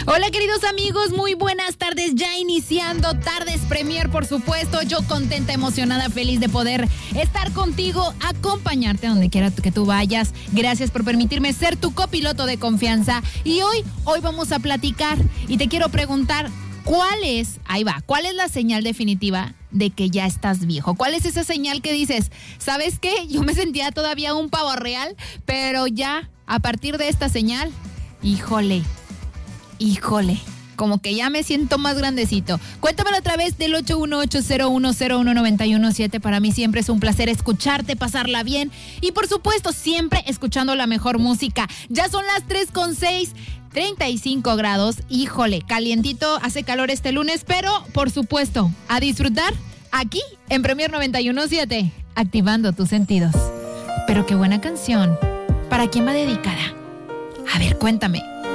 Hola queridos amigos, muy buenas tardes, ya iniciando Tardes Premier, por supuesto. Yo contenta, emocionada, feliz de poder estar contigo, acompañarte a donde quiera que tú vayas. Gracias por permitirme ser tu copiloto de confianza. Y hoy vamos a platicar y te quiero preguntar, ¿cuál es la señal definitiva de que ya estás viejo? ¿Cuál es esa señal que dices, ¿sabes qué? Yo me sentía todavía un pavo real, pero ya a partir de esta señal, híjole, como que ya me siento más grandecito. Cuéntamelo a través del 818-0101917. Para mí siempre es un placer escucharte, pasarla bien y por supuesto siempre escuchando la mejor música. Ya son las 3:06, 35 grados, híjole, calientito, hace calor este lunes, pero por supuesto, a disfrutar aquí en Premier 91.7, activando tus sentidos. Pero qué buena canción. ¿Para quién va dedicada? A ver, cuéntame.